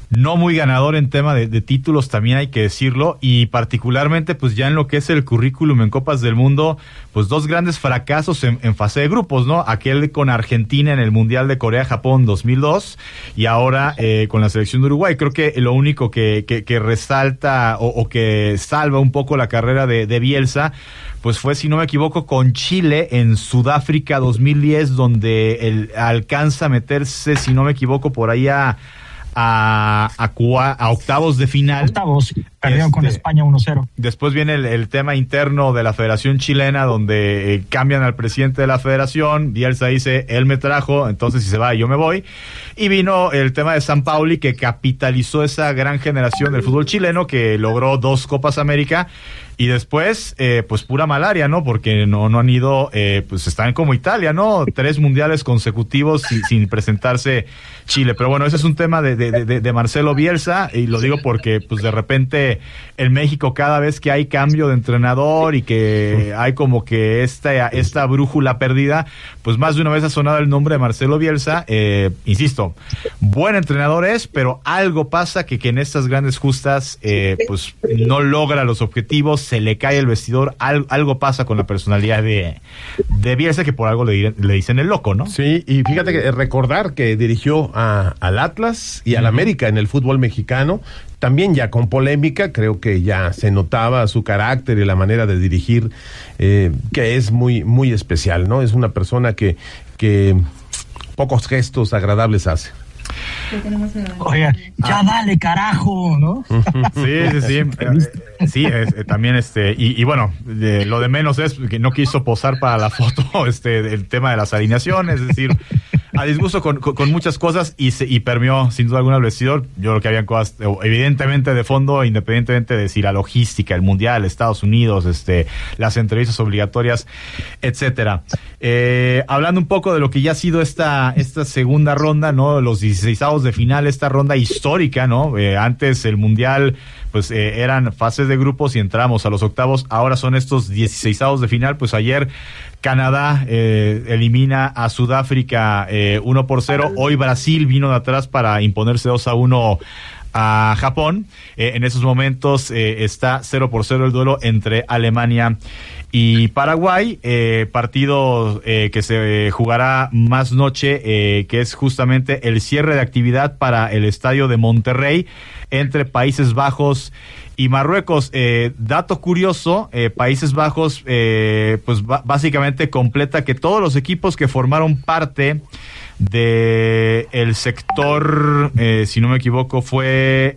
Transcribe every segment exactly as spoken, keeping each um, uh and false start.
no muy ganador en tema de, de títulos, también hay que decirlo, y particularmente pues ya en lo que es el currículum en Copas del Mundo, pues dos grandes fracasos en, en fase de grupos, ¿no? Aquel con Argentina en el Mundial de Corea-Japón dos mil dos y ahora eh, con la selección de Uruguay. Creo que lo único que, que, que resalta o, o que salva un poco la carrera de, de Bielsa, pues fue, si no me equivoco, con Chile en Sudáfrica dos mil diez, donde él alcanza a meterse, si no me equivoco, por ahí a A, a, cua, a octavos de final. Octavos, perdieron este, con España uno cero. Después viene el, el tema interno de la Federación Chilena, donde eh, cambian al presidente de la federación. Bielsa dice, él me trajo, entonces si se va yo me voy. Y vino el tema de San Pauli, que capitalizó esa gran generación del fútbol chileno, que logró dos Copas América. Y después, eh, pues pura malaria, ¿no? Porque no, no han ido, eh, pues están como Italia, ¿no? Tres mundiales consecutivos sin, sin presentarse Chile. Pero bueno, ese es un tema de, de, de, de Marcelo Bielsa, y lo digo porque, pues de repente, en México, cada vez que hay cambio de entrenador y que hay como que esta, esta brújula perdida, pues más de una vez ha sonado el nombre de Marcelo Bielsa. Eh, insisto, buen entrenador es, pero algo pasa que, que en estas grandes justas, eh, pues no logra los objetivos, se le cae el vestidor, algo, algo pasa con la personalidad de, de Bielsa, que por algo le, le dicen el loco, ¿no? Sí, y fíjate que recordar que dirigió a, al Atlas y al uh-huh. América en el fútbol mexicano, también ya con polémica, creo que ya se notaba su carácter y la manera de dirigir, eh, que es muy, muy especial, ¿no? Es una persona que, que pocos gestos agradables hace. Oiga, ya ah. dale, carajo, ¿no? Sí, sí, sí. eh, sí, es, eh, también este, y, y bueno, de, lo de menos es que no quiso posar para la foto, este, el tema de las alineaciones, es decir, a disgusto con, con, con muchas cosas, y se, y permeó sin duda alguna el vestidor. Yo creo que habían cosas evidentemente de fondo, independientemente de si la logística, el mundial, Estados Unidos, este, las entrevistas obligatorias, etcétera. Eh, hablando un poco de lo que ya ha sido esta, esta segunda ronda, ¿no? Los dieciseisavos de final, esta ronda histórica, ¿no? Eh, antes el mundial, pues eh, eran fases de grupos y entramos a los octavos, ahora son estos dieciseisavos de final. Pues ayer Canadá eh, elimina a Sudáfrica eh, uno por cero, hoy Brasil vino de atrás para imponerse dos a uno a Japón. Eh, en esos momentos eh, está cero por cero el duelo entre Alemania y Paraguay, eh, partido eh, que se jugará más noche, eh, que es justamente el cierre de actividad para el estadio de Monterrey entre Países Bajos y Marruecos. Eh, dato curioso, eh, Países Bajos eh, pues b- básicamente completa que todos los equipos que formaron parte de el sector, eh, si no me equivoco, fue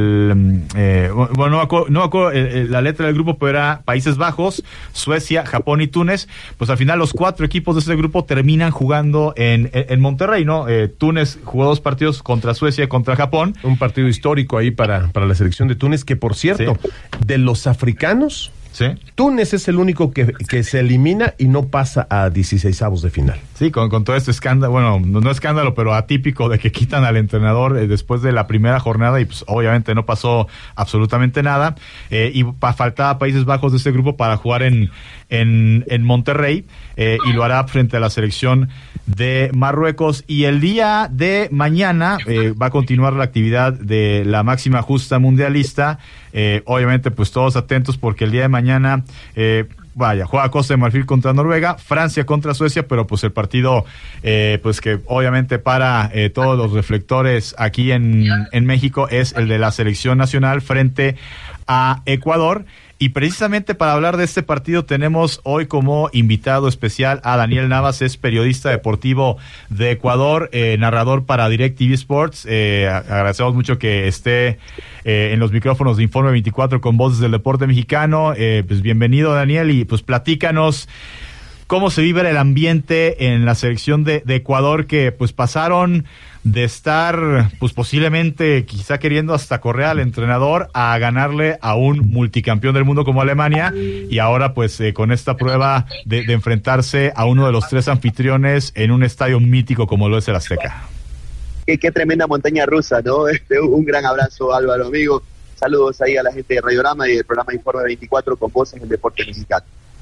el eh, bueno, no me acuerdo, no me acuerdo el, el, la letra del grupo, pero era Países Bajos, Suecia, Japón y Túnez. Pues al final los cuatro equipos de ese grupo terminan jugando en, en, en Monterrey, ¿no? Eh, Túnez jugó dos partidos contra Suecia y contra Japón. Un partido histórico ahí para, para la selección de Túnez, que por cierto, sí. de los africanos, ¿sí? Túnez es el único que, que se elimina y no pasa a dieciseisavos de final. Sí, con, con todo este escándalo, bueno, no, no escándalo, pero atípico de que quitan al entrenador eh, después de la primera jornada, y pues obviamente no pasó absolutamente nada, eh, y pa, faltaba Países Bajos de este grupo para jugar en, en, en Monterrey, eh, y lo hará frente a la selección de Marruecos. Y el día de mañana eh, va a continuar la actividad de la máxima justa mundialista, eh, obviamente pues todos atentos, porque el día de mañana eh, vaya, juega Costa de Marfil contra Noruega, Francia contra Suecia, pero pues el partido, eh, pues que obviamente para eh, todos los reflectores aquí en, en México es el de la selección nacional frente a Ecuador. Y precisamente para hablar de este partido tenemos hoy como invitado especial a Daniel Navas, es periodista deportivo de Ecuador, eh, narrador para DirecTV Sports. Eh, agradecemos mucho que esté eh, en los micrófonos de Informe veinticuatro con Voces del Deporte Mexicano. Eh, pues bienvenido, Daniel, y pues platícanos cómo se vive el ambiente en la selección de, de Ecuador, que pues pasaron de estar pues posiblemente quizá queriendo hasta correr al entrenador a ganarle a un multicampeón del mundo como Alemania, y ahora pues eh, con esta prueba de, de enfrentarse a uno de los tres anfitriones en un estadio mítico como lo es el Azteca. Qué, qué tremenda montaña rusa, ¿no? Este, un gran abrazo, Álvaro, amigo. Saludos ahí a la gente de Radiorama y del programa Informe veinticuatro con Voces del Deporte Mexicano.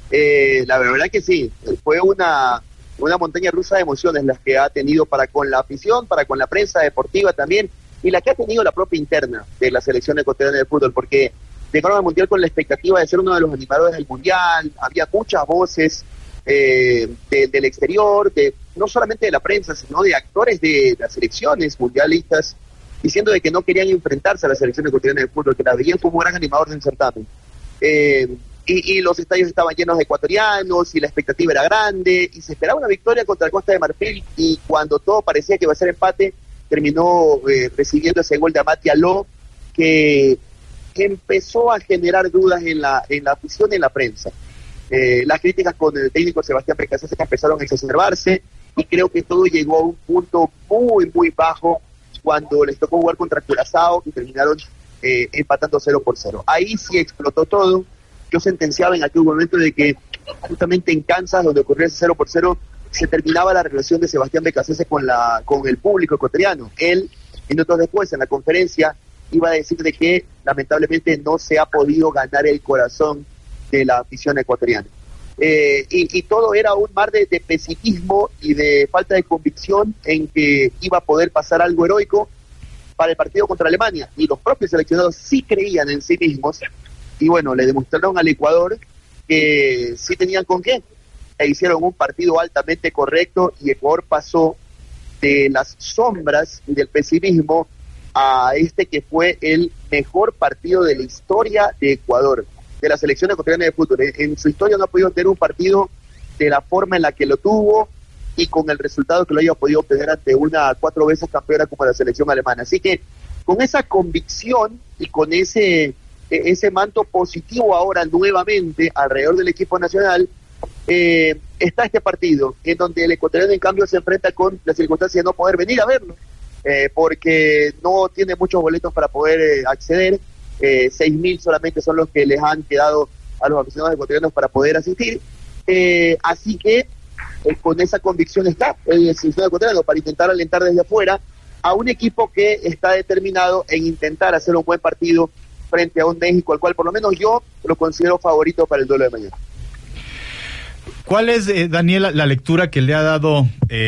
Eh, la verdad que sí, fue una, una montaña rusa de emociones las que ha tenido para con la afición, para con la prensa deportiva también, y la que ha tenido la propia interna de la selección ecuatoriana de fútbol, porque llegaron al Mundial con la expectativa de ser uno de los animadores del Mundial, había muchas voces eh, de, del exterior, de no solamente de la prensa, sino de actores de las selecciones mundialistas, diciendo de que no querían enfrentarse a la selección ecuatoriana de fútbol, que la veían como gran animador del certamen. Eh, y, y los estadios estaban llenos de ecuatorianos, y la expectativa era grande, y se esperaba una victoria contra Costa de Marfil, y cuando todo parecía que iba a ser empate, terminó eh, recibiendo ese gol de Amati Aló, que empezó a generar dudas en la, en la afición y en la prensa. Eh, las críticas con el técnico Sebastián Becasese empezaron a exacerbarse, y creo que todo llegó a un punto muy, muy bajo cuando les tocó jugar contra Curazao y terminaron eh, empatando cero por cero. Ahí sí explotó todo. Yo sentenciaba en aquel momento de que justamente en Kansas, donde ocurrió ese cero por cero, se terminaba la relación de Sebastián Becasese con, la, con el público ecuatoriano. Él, minutos después, en la conferencia, iba a decir de que lamentablemente no se ha podido ganar el corazón de la afición ecuatoriana. Eh, y, y todo era un mar de, de pesimismo y de falta de convicción en que iba a poder pasar algo heroico para el partido contra Alemania, y los propios seleccionados sí creían en sí mismos, y bueno, le demostraron al Ecuador que sí tenían con qué, e hicieron un partido altamente correcto, y Ecuador pasó de las sombras y del pesimismo a este que fue el mejor partido de la historia de Ecuador, de la selección ecuatoriana de fútbol. En su historia no ha podido tener un partido de la forma en la que lo tuvo y con el resultado que lo haya podido obtener ante una cuatro veces campeona como la selección alemana. Así que con esa convicción y con ese, ese manto positivo ahora nuevamente alrededor del equipo nacional, eh, está este partido en donde el ecuatoriano en cambio se enfrenta con la circunstancia de no poder venir a verlo, eh, porque no tiene muchos boletos para poder eh, acceder. Eh, seis mil solamente son los que les han quedado a los aficionados ecuatorianos para poder asistir, eh, así que eh, con esa convicción está el seleccionado ecuatoriano para intentar alentar desde afuera a un equipo que está determinado en intentar hacer un buen partido frente a un México al cual por lo menos yo lo considero favorito para el duelo de mañana. ¿Cuál es, eh, Daniela, la lectura que le ha dado,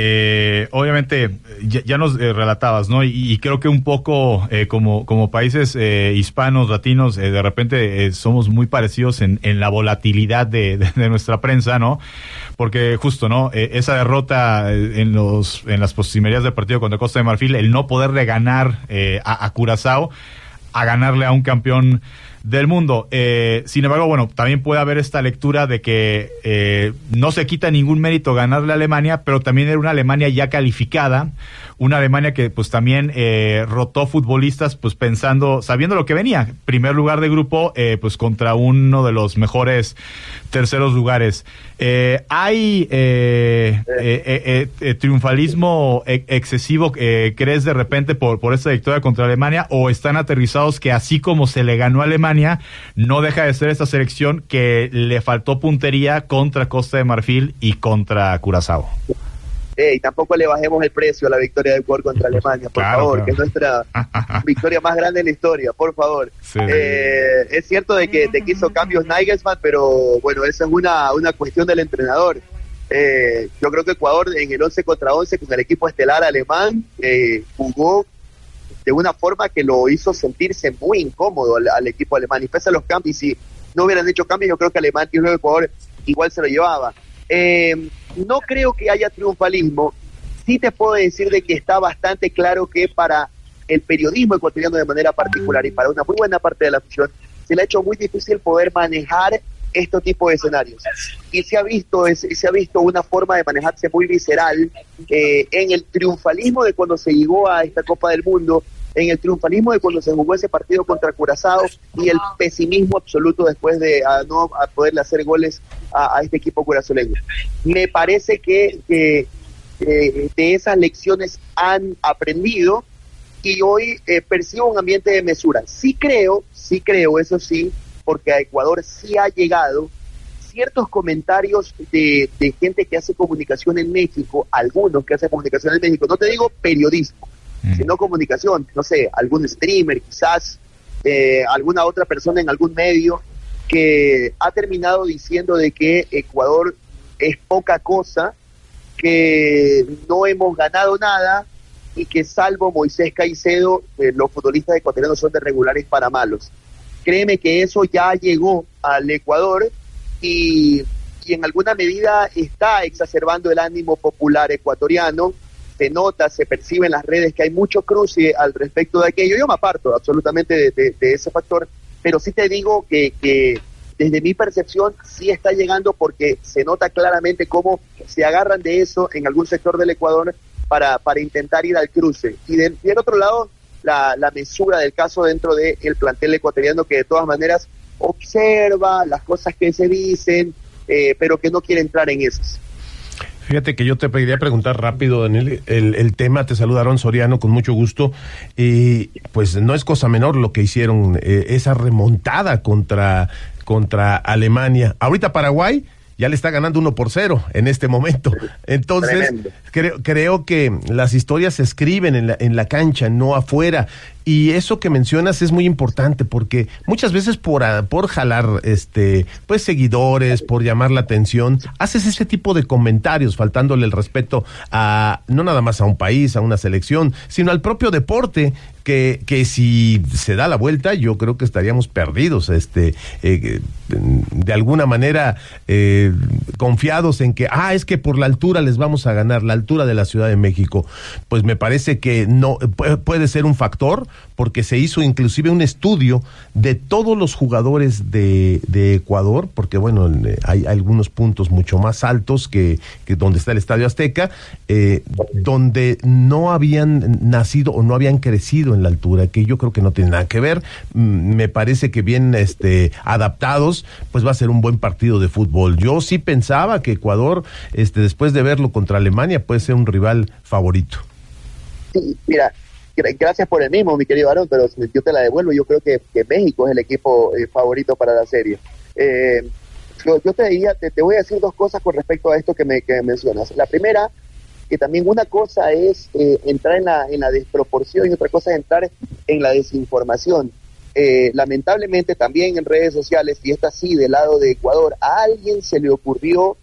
eh, obviamente, ya, ya nos eh, relatabas, ¿no? Y, y creo que un poco eh, como, como países eh, hispanos, latinos, eh, de repente eh, somos muy parecidos en, en la volatilidad de, de, de nuestra prensa, ¿no? Porque justo, ¿no? Eh, esa derrota en los en las postrimerías del partido contra Costa de Marfil, el no poderle ganar eh, a, a Curazao, a ganarle a un campeón del mundo. Eh, sin embargo, bueno, también puede haber esta lectura de que eh, no se quita ningún mérito ganarle a Alemania, pero también era una Alemania ya calificada, una Alemania que pues también eh, rotó futbolistas pues pensando, sabiendo lo que venía, primer lugar de grupo eh, pues contra uno de los mejores terceros lugares. Eh, ¿Hay eh, eh, eh, eh, triunfalismo eh, excesivo, eh, crees, de repente por, por esta victoria contra Alemania, o están aterrizados que así como se le ganó a Alemania, no deja de ser esta selección que le faltó puntería contra Costa de Marfil y contra Curazao? Eh, y tampoco le bajemos el precio a la victoria de Ecuador contra Alemania, por claro, favor, claro. que es nuestra victoria más grande en la historia, por favor. Sí. Eh, es cierto de que, de que hizo cambios Nagelsmann, pero bueno, esa es una, una cuestión del entrenador. Eh, yo creo que Ecuador en el once contra once con el equipo estelar alemán eh, jugó de una forma que lo hizo sentirse muy incómodo al, al equipo alemán, y pese a los cambios, si no hubieran hecho cambios, yo creo que Alemania y luego Ecuador igual se lo llevaba. Eh, no creo que haya triunfalismo. Sí te puedo decir de que está bastante claro que para el periodismo ecuatoriano de manera particular y para una muy buena parte de la afición se le ha hecho muy difícil poder manejar estos tipos de escenarios, y se ha visto es, se ha visto una forma de manejarse muy visceral eh, en el triunfalismo de cuando se llegó a esta Copa del Mundo, en el triunfalismo de cuando se jugó ese partido contra Curazao, y el pesimismo absoluto después de a no a poderle hacer goles a, a este equipo curazoleño. Me parece que, que eh, de esas lecciones han aprendido, y hoy eh, percibo un ambiente de mesura. Sí creo, sí creo, eso sí, porque a Ecuador sí ha llegado ciertos comentarios de, de gente que hace comunicación en México, algunos que hacen comunicación en México, no te digo periodismo, sino comunicación, no sé, algún streamer quizás, eh, alguna otra persona en algún medio que ha terminado diciendo de que Ecuador es poca cosa, que no hemos ganado nada, y que salvo Moisés Caicedo, eh, los futbolistas ecuatorianos son de regulares para malos. Créeme que eso ya llegó al Ecuador y, y en alguna medida está exacerbando el ánimo popular ecuatoriano. Se nota, se percibe en las redes que hay mucho cruce al respecto de aquello. Yo me aparto absolutamente de, de, de ese factor, pero sí te digo que, que desde mi percepción sí está llegando, porque se nota claramente cómo se agarran de eso en algún sector del Ecuador para, para intentar ir al cruce. Y del, del otro lado, la, la mesura del caso dentro del plantel ecuatoriano, que de todas maneras observa las cosas que se dicen, eh, pero que no quiere entrar en esas. Fíjate que yo te pediría preguntar rápido, Daniel, el, el tema. Te saludaron Soriano, con mucho gusto, y pues no es cosa menor lo que hicieron, eh, esa remontada contra, contra Alemania. Ahorita Paraguay ya le está ganando uno por cero en este momento. Entonces, creo, creo que las historias se escriben en la, en la cancha, no afuera. Y eso que mencionas es muy importante, porque muchas veces por, por jalar este pues seguidores, por llamar la atención, haces ese tipo de comentarios, faltándole el respeto a no nada más a un país, a una selección, sino al propio deporte, que, que si se da la vuelta, yo creo que estaríamos perdidos, este eh, de alguna manera eh, confiados en que, ah, es que por la altura les vamos a ganar, la altura de la Ciudad de México. Pues me parece que no puede ser un factor, porque se hizo inclusive un estudio de todos los jugadores de, de Ecuador, porque bueno, hay algunos puntos mucho más altos que, que donde está el Estadio Azteca, eh, donde no habían nacido o no habían crecido en la altura, que yo creo que no tiene nada que ver. Me parece que bien este, adaptados, pues va a ser un buen partido de fútbol. Yo sí pensaba que Ecuador, este, después de verlo contra Alemania, puede ser un rival favorito. Sí, mira, gracias por el mismo, mi querido Aaron, pero yo te la devuelvo. Yo creo que, que México es el equipo eh, favorito para la serie. Eh, yo, yo te, diría, te, te voy a decir dos cosas con respecto a esto que me, que mencionas. La primera, que también una cosa es eh, entrar en la, en la desproporción y otra cosa es entrar en la desinformación. Eh, lamentablemente también en redes sociales, y esta sí del lado de Ecuador, a alguien se le ocurrió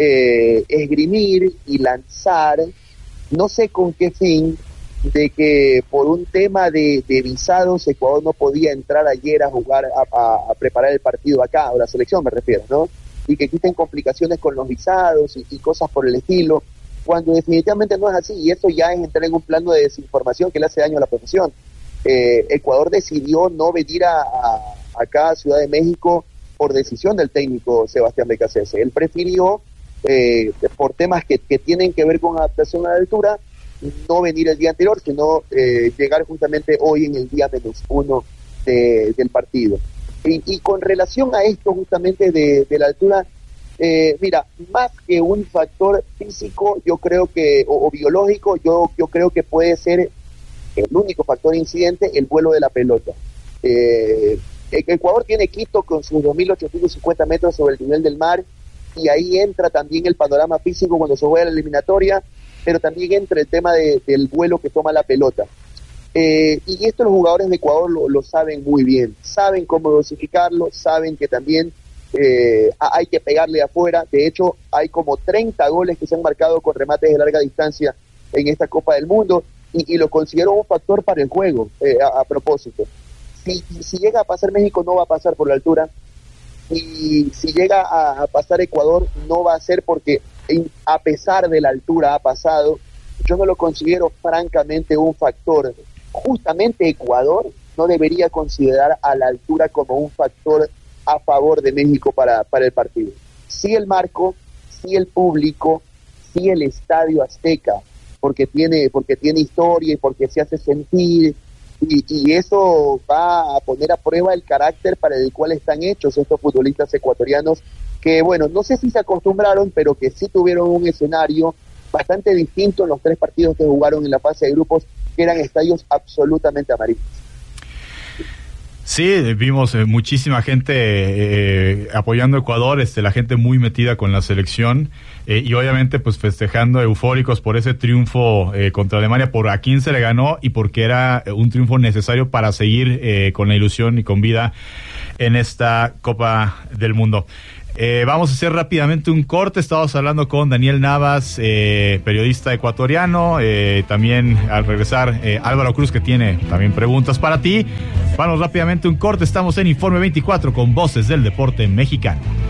eh, esgrimir y lanzar, no sé con qué fin, de que por un tema de, de visados Ecuador no podía entrar ayer a jugar, a, a, a preparar el partido acá, o la selección me refiero, ¿no? Y que existen complicaciones con los visados y, y cosas por el estilo, cuando definitivamente no es así, y eso ya es entrar en un plano de desinformación que le hace daño a la profesión. Eh, Ecuador decidió no venir a, a, acá a Ciudad de México por decisión del técnico Sebastián Becasese. Él prefirió, eh, por temas que, que tienen que ver con adaptación a la altura, no venir el día anterior, sino eh, llegar justamente hoy en el día menos uno de, del partido. Y, y con relación a esto justamente de, de la altura, eh, mira, más que un factor físico, yo creo que, o, o biológico, yo, yo creo que puede ser el único factor incidente, el vuelo de la pelota. Eh, Ecuador tiene Quito con sus dos mil ochocientos cincuenta metros sobre el nivel del mar, y ahí entra también el panorama físico cuando se juega la eliminatoria, pero también entra el tema de, del vuelo que toma la pelota. Eh, y esto los jugadores de Ecuador lo, lo saben muy bien, saben cómo dosificarlo, saben que también eh, hay que pegarle afuera. De hecho, hay como treinta goles que se han marcado con remates de larga distancia en esta Copa del Mundo, y, y lo considero un factor para el juego, eh, a, a propósito. Si, si llega a pasar México, no va a pasar por la altura, y si llega a, a pasar Ecuador, no va a ser porque a pesar de la altura ha pasado. Yo no lo considero francamente un factor. Justamente Ecuador no debería considerar a la altura como un factor a favor de México para, para el partido. Sí el marco, sí el público, sí el Estadio Azteca, porque tiene, porque tiene historia y porque se hace sentir, y, y eso va a poner a prueba el carácter para el cual están hechos estos futbolistas ecuatorianos, que bueno, no sé si se acostumbraron, pero que sí tuvieron un escenario bastante distinto en los tres partidos que jugaron en la fase de grupos, que eran estadios absolutamente amarillos. Sí, vimos eh, muchísima gente eh, apoyando a Ecuador, este, la gente muy metida con la selección, eh, y obviamente pues festejando, eufóricos por ese triunfo eh, contra Alemania, por a quién se le ganó y porque era un triunfo necesario para seguir eh, con la ilusión y con vida en esta Copa del Mundo. Eh, vamos a hacer rápidamente un corte. Estamos hablando con Daniel Navas, eh, periodista ecuatoriano. Eh, también al regresar, eh, Álvaro Cruz, que tiene también preguntas para ti. Vamos rápidamente un corte. Estamos en Informe veinticuatro con Voces del Deporte Mexicano.